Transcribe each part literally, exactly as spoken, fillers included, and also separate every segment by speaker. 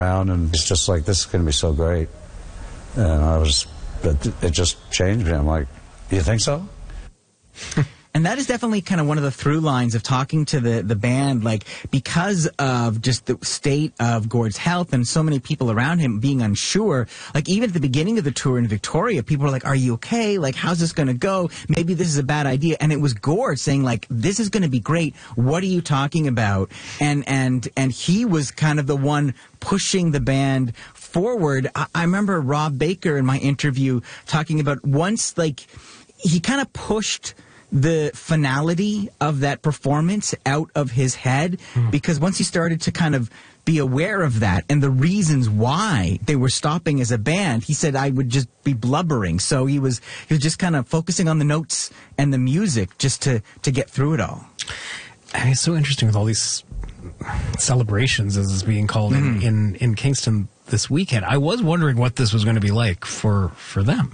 Speaker 1: around, and it's just like, this is going to be so great. And I was, it, it just changed me. I'm like, you think so?
Speaker 2: And that is definitely kind of one of the through lines of talking to the, the band, like, because of just the state of Gord's health and so many people around him being unsure. Like, even at the beginning of the tour in Victoria, people were like, are you okay? Like, how's this going to go? Maybe this is a bad idea. And it was Gord saying, like, this is going to be great. What are you talking about? And, and, and he was kind of the one pushing the band forward. I, I remember Rob Baker in my interview talking about once, like, he kind of pushed the finality of that performance out of his head, mm. because once he started to kind of be aware of that and the reasons why they were stopping as a band, he said, I would just be blubbering. So he was he was just kind of focusing on the notes and the music just to, to get through it all.
Speaker 3: And it's so interesting with all these celebrations, as it's being called, mm. in, in, in Kingston this weekend. I was wondering what this was going to be like for, for them.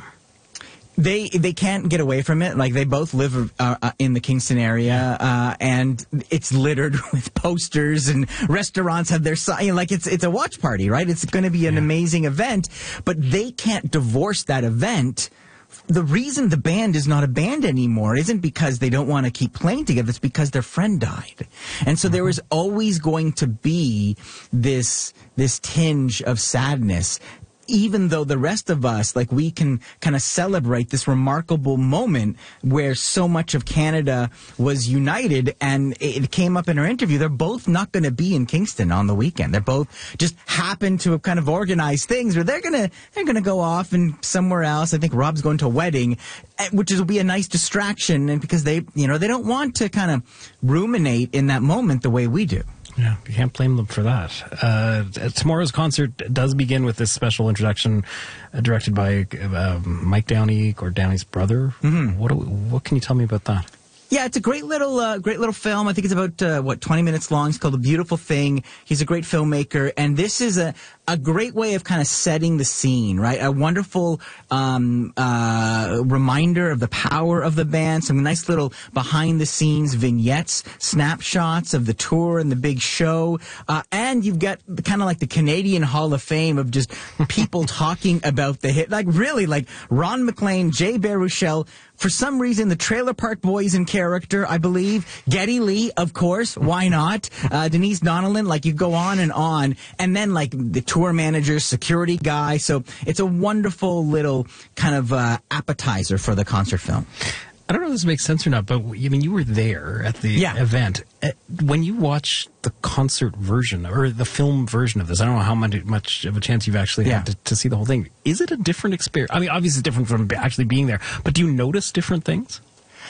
Speaker 2: They they can't get away from it. Like, they both live uh, in the Kingston area, uh, and it's littered with posters, and restaurants have their sign. Like, it's it's a watch party, right? It's going to be an yeah. amazing event, but they can't divorce that event. The reason the band is not a band anymore isn't because they don't want to keep playing together. It's because their friend died. And so mm-hmm. there was always going to be this this tinge of sadness, even though the rest of us, like, we can kind of celebrate this remarkable moment where so much of Canada was united. And it came up in our interview, they're both not going to be in Kingston on the weekend. They're both just happen to have kind of organized things where they're going to they're going to go off and somewhere else. I think Rob's going to a wedding, which will be a nice distraction, and because they, you know, they don't want to kind of ruminate in that moment the way we do.
Speaker 3: Yeah, you can't blame them for that. Uh, tomorrow's concert does begin with this special introduction uh, directed by uh, Mike Downey, Gord Downey's brother. Mm-hmm. What do we, what can you tell me about that?
Speaker 2: Yeah, it's a great little, uh, great little film. I think it's about, uh, what, twenty minutes long. It's called A Beautiful Thing. He's a great filmmaker, and this is a, a great way of kind of setting the scene, right? A wonderful, um, uh, reminder of the power of the band. Some nice little behind the scenes vignettes, snapshots of the tour and the big show. Uh, and you've got kind of like the Canadian Hall of Fame of just people talking about the hit. Like, really, like Ron McLean, Jay Baruchel, for some reason, the Trailer Park Boys in character, I believe. Geddy Lee, of course. Why not? Uh, Denise Donnellan. Like, you go on and on. And then, like, the tour manager, security guy. So it's a wonderful little kind of uh, appetizer for the concert film.
Speaker 3: I don't know if this makes sense or not, but I mean, you were there at the
Speaker 2: yeah.
Speaker 3: event. When you watch the concert version or the film version of this, I don't know how much, much of a chance you've actually
Speaker 2: yeah.
Speaker 3: had to, to see the whole thing. Is it a different experience? I mean, obviously it's different from actually being there, but do you notice different things?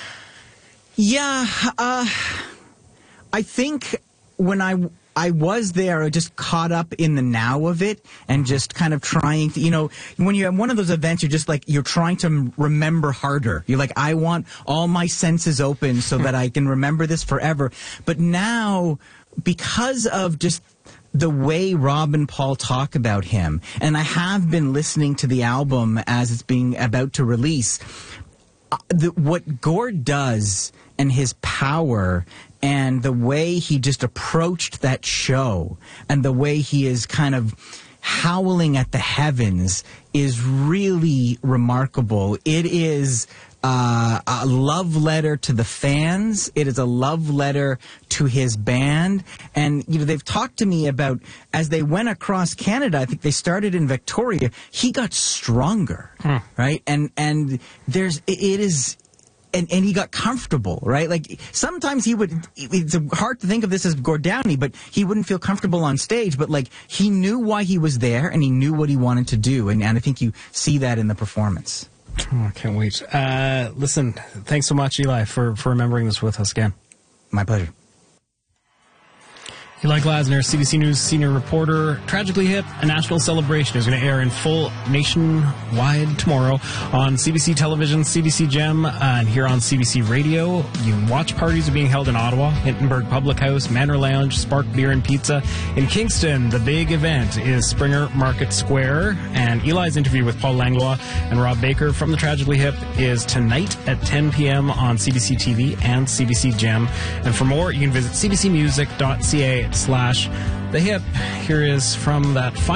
Speaker 2: Yeah, uh, I think when I... I was there, I just caught up in the now of it and just kind of trying to, you know, when you have one of those events, you're just like, you're trying to remember harder. You're like, I want all my senses open so that I can remember this forever. But now, because of just the way Rob and Paul talk about him, and I have been listening to the album as it's being about to release, uh, the, what Gord does and his power and the way he just approached that show and the way he is kind of howling at the heavens is really remarkable. It is uh, a love letter to the fans. It is a love letter to his band. And, you know, they've talked to me about, as they went across Canada, I think they started in Victoria, he got stronger, hmm. right? And, and there's, it is... And, and he got comfortable, right? Like, sometimes he would, it's hard to think of this as Gord Downie, but he wouldn't feel comfortable on stage. But, like, he knew why he was there, and he knew what he wanted to do. And, and I think you see that in the performance.
Speaker 3: Oh, I can't wait. Uh, listen, thanks so much, Eli, for, for remembering this with us again.
Speaker 2: My pleasure.
Speaker 3: Eli Glasner, C B C News senior reporter. Tragically Hip, a national celebration, is going to air in full nationwide tomorrow on C B C Television, C B C Gem, uh, and here on C B C Radio. You watch parties are being held in Ottawa, Hintonburg Public House, Manor Lounge, Spark Beer and Pizza. In Kingston, the big event is Springer Market Square, and Eli's interview with Paul Langlois and Rob Baker from the Tragically Hip is tonight at ten p.m. on C B C T V and C B C Gem. And for more, you can visit c b c music dot c a slash the hip. Here is from that final